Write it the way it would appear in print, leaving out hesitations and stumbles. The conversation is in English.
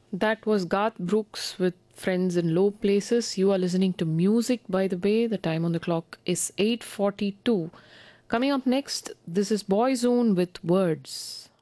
That was Garth Brooks with Friends in Low Places. You are listening to music, by the way. The time on the clock is 8:42. Coming up next, this is Boyzone with Words.